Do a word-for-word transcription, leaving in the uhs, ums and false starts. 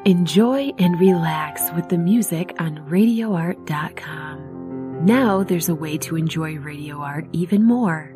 Enjoy and relax with the music on radio art dot com. Now there's a way to enjoy radio art even more.